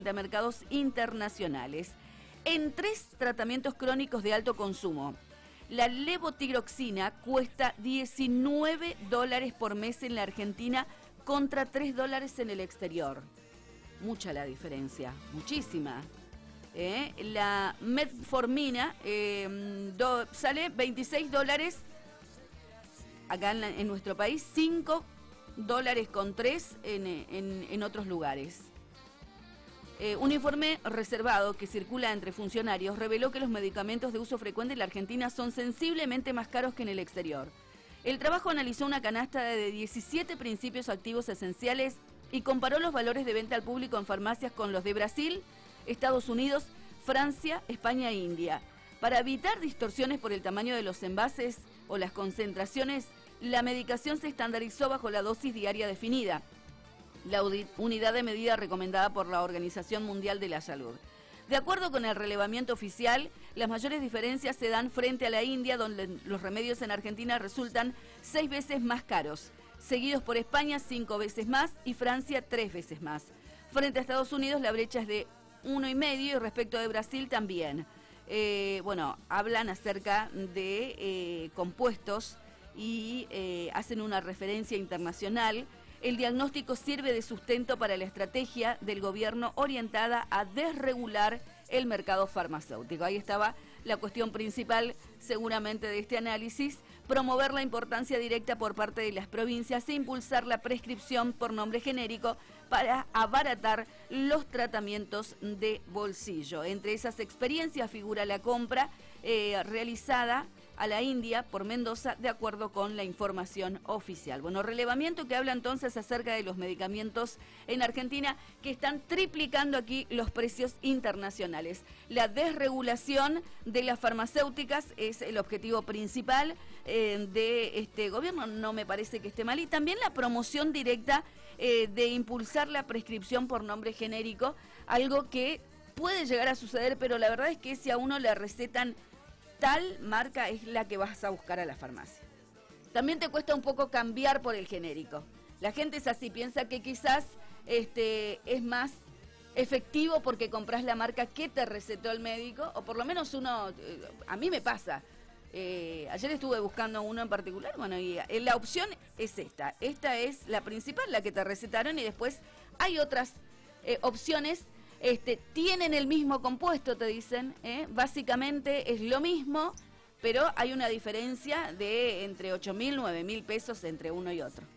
de mercados internacionales. En 3 tratamientos crónicos de alto consumo, la levotiroxina cuesta $19 por mes en la Argentina contra $3 en el exterior. Mucha la diferencia, muchísima. La metformina sale $26 acá en nuestro país, $5.3 en otros lugares. Un informe reservado que circula entre funcionarios reveló que los medicamentos de uso frecuente en la Argentina son sensiblemente más caros que en el exterior. El trabajo analizó una canasta de 17 principios activos esenciales y comparó los valores de venta al público en farmacias con los de Brasil, Estados Unidos, Francia, España e India. Para evitar distorsiones por el tamaño de los envases o las concentraciones, la medicación se estandarizó bajo la dosis diaria definida, la unidad de medida recomendada por la Organización Mundial de la Salud. De acuerdo con el relevamiento oficial, las mayores diferencias se dan frente a la India, donde los remedios en Argentina resultan 6 veces más caros, seguidos por España 5 veces más y Francia 3 veces más. Frente a Estados Unidos la brecha es de 1,5 y respecto de Brasil también. Hablan acerca de compuestos y hacen una referencia internacional. El diagnóstico sirve de sustento para la estrategia del gobierno orientada a desregular el mercado farmacéutico. Ahí estaba la cuestión principal, seguramente, de este análisis: promover la importancia directa por parte de las provincias e impulsar la prescripción por nombre genérico para abaratar los tratamientos de bolsillo. Entre esas experiencias figura la compra realizada a la India por Mendoza, de acuerdo con la información oficial. Bueno, relevamiento que habla entonces acerca de los medicamentos en Argentina, que están triplicando aquí los precios internacionales. La desregulación de las farmacéuticas es el objetivo principal de este gobierno, no me parece que esté mal, y también la promoción directa de impulsar la prescripción por nombre genérico, algo que puede llegar a suceder, pero la verdad es que si a uno le recetan tal marca es la que vas a buscar a la farmacia. También te cuesta un poco cambiar por el genérico. La gente es así, piensa que quizás es más efectivo porque compras la marca que te recetó el médico, o por lo menos uno, a mí me pasa. Ayer estuve buscando uno en particular, y la opción es esta. Esta es la principal, la que te recetaron, y después hay otras opciones. Tienen el mismo compuesto, te dicen, básicamente es lo mismo, pero hay una diferencia de entre 8.000, 9.000 pesos entre uno y otro.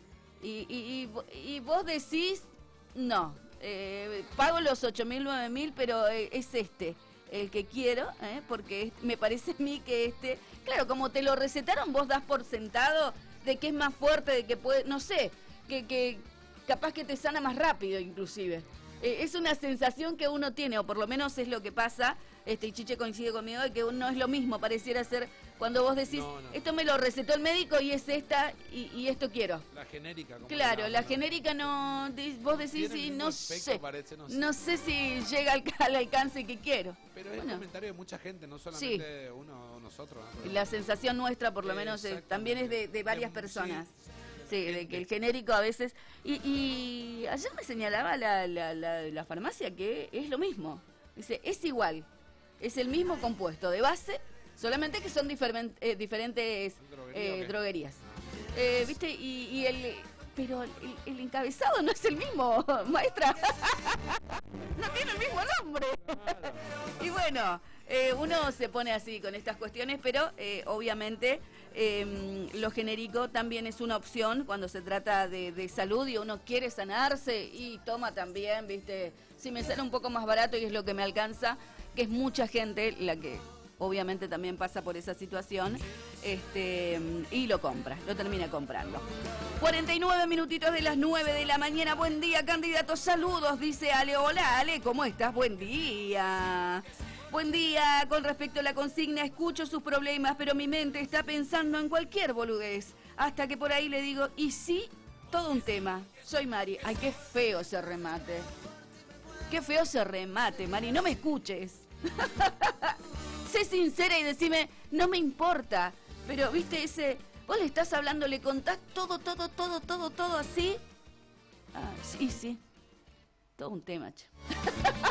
Y vos decís, no, pago los 8.000, 9.000, pero es el que quiero, porque me parece a mí que claro, como te lo recetaron, vos das por sentado de que es más fuerte, de que puede, no sé, que capaz que te sana más rápido inclusive. Es una sensación que uno tiene, o por lo menos es lo que pasa, y Chiche coincide conmigo, de que no es lo mismo, pareciera ser cuando vos decís, no. Esto me lo recetó el médico y es esta, y esto quiero. La genérica. Claro, la genérica no, vos decís, sí, no sé, no sé si llega al alcance que quiero. Pero es el comentario de mucha gente, no solamente nosotros. ¿No? La sensación nuestra, por lo menos, también es de varias personas. Sí, de que el genérico a veces... Y ayer me señalaba la farmacia que es lo mismo. Dice, es igual, es el mismo compuesto de base, solamente que son diferentes droguerías. ¿Viste? Pero el encabezado no es el mismo, maestra. No tiene el mismo nombre. Claro. Y bueno, uno se pone así con estas cuestiones, pero obviamente lo genérico también es una opción cuando se trata de salud y uno quiere sanarse y toma también, ¿viste? Si me sale un poco más barato y es lo que me alcanza, que es mucha gente la que obviamente también pasa por esa situación, y lo termina comprando. 49 minutitos de las 9 de la mañana. Buen día, candidatos. Saludos, dice Ale. Hola, Ale, ¿cómo estás? Buen día. Buen día. Con respecto a la consigna, escucho sus problemas, pero mi mente está pensando en cualquier boludez. Hasta que por ahí le digo, y sí, todo un tema. Soy Mari. Ay, qué feo ese remate. Qué feo ese remate, Mari. No me escuches. Sé sincera y decime, no me importa. Pero, viste, vos le estás hablando, le contás todo así. Ah, sí. todo un tema, che.